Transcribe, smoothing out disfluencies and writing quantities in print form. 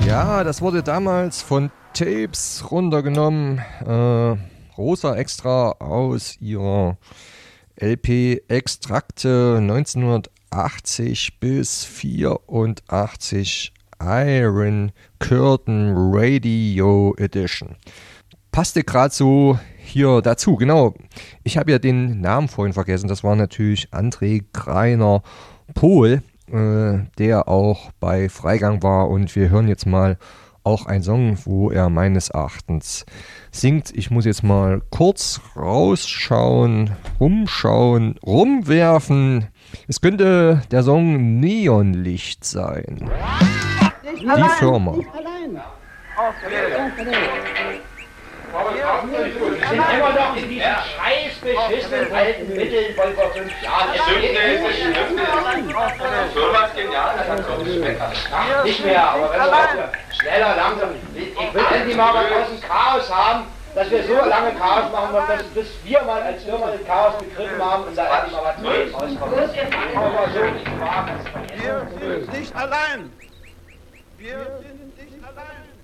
Ja, das wurde damals von Tapes runtergenommen. Rosa Extra aus ihrer LP Extrakte 1980 bis 84 Iron Curtain Radio Edition. Passte gerade so hier dazu, genau. Ich habe ja den Namen vorhin vergessen. Das war natürlich André Greiner Pohl, der auch bei Freigang war. Und wir hören jetzt mal auch einen Song, wo er meines Erachtens singt. Ich muss jetzt mal kurz rausschauen, rumschauen, rumwerfen. Es könnte der Song Neonlicht sein. Die Firma. Wir sind immer noch in diesen scheiß beschissenen alten Mitteln von vor 5 Jahren. Das stimmt nicht. Firma ist genial, das hat so einen Schmecker. Ach, nicht mehr, aber wenn wir auch schneller, langsam. Ich will endlich mal was aus dem Chaos haben, dass wir so lange Chaos machen, bis wir mal als Firma das Chaos begriffen haben und da endlich mal was Neues rauskommt. Aber so nicht wahr. Wir sind nicht allein. Wir sind nicht allein.